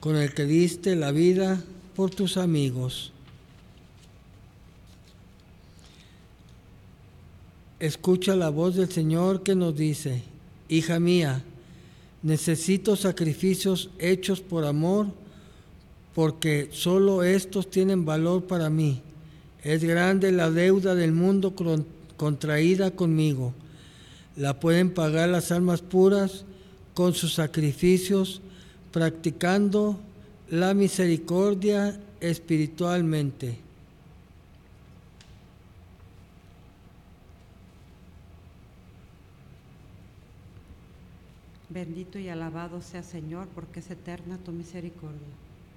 con el que diste la vida por tus amigos. Escucha la voz del Señor que nos dice: hija mía, necesito sacrificios hechos por amor, porque solo estos tienen valor para mí. Es grande la deuda del mundo contraída conmigo. La pueden pagar las almas puras con sus sacrificios, practicando la misericordia espiritualmente. Bendito y alabado sea Señor, porque es eterna tu misericordia.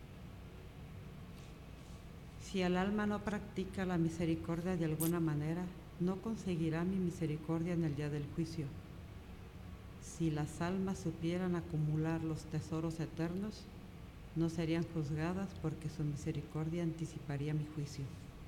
Si el alma no practica la misericordia de alguna manera, no conseguirá mi misericordia en el día del juicio. Si las almas supieran acumular los tesoros eternos, no serían juzgadas, porque su misericordia anticiparía mi juicio.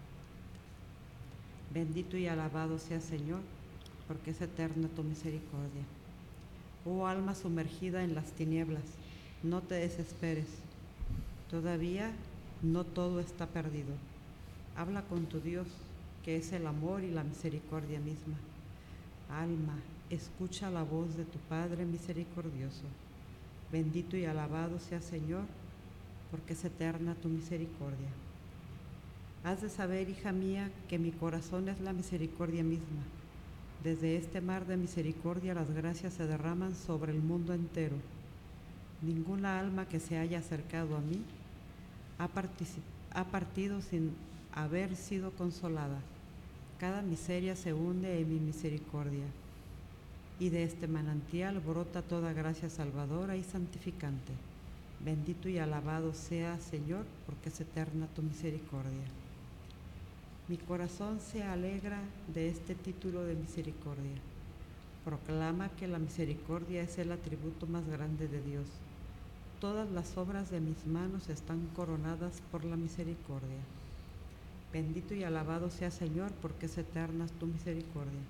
Bendito y alabado sea Señor, porque es eterna tu misericordia. Oh alma sumergida en las tinieblas, no te desesperes. Todavía no todo está perdido. Habla con tu Dios, que es el amor y la misericordia misma. Alma, escucha la voz de tu Padre misericordioso. Bendito y alabado sea Señor, porque es eterna tu misericordia. Has de saber, hija mía, que mi corazón es la misericordia misma. Desde este mar de misericordia las gracias se derraman sobre el mundo entero. Ninguna alma que se haya acercado a mí ha partido sin haber sido consolada. Cada miseria se hunde en mi misericordia, y de este manantial brota toda gracia salvadora y santificante. Bendito y alabado sea, Señor, porque es eterna tu misericordia. Mi corazón se alegra de este título de misericordia. Proclama que la misericordia es el atributo más grande de Dios. Todas las obras de mis manos están coronadas por la misericordia. Bendito y alabado sea Señor, porque es eterna tu misericordia.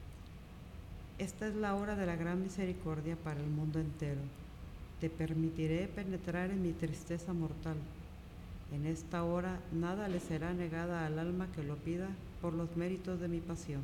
Esta es la hora de la gran misericordia para el mundo entero. Te permitiré penetrar en mi tristeza mortal. En esta hora nada le será negada al alma que lo pida por los méritos de mi pasión.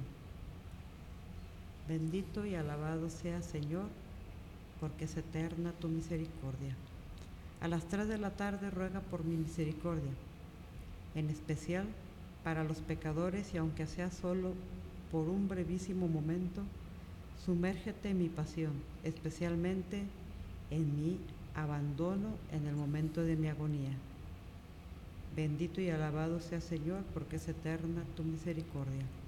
Bendito y alabado sea Señor, porque es eterna tu misericordia. A las 3 de la tarde ruega por mi misericordia, en especial para los pecadores, y aunque sea solo por un brevísimo momento, sumérgete en mi pasión, especialmente en mi abandono en el momento de mi agonía. Bendito y alabado sea Señor, porque es eterna tu misericordia.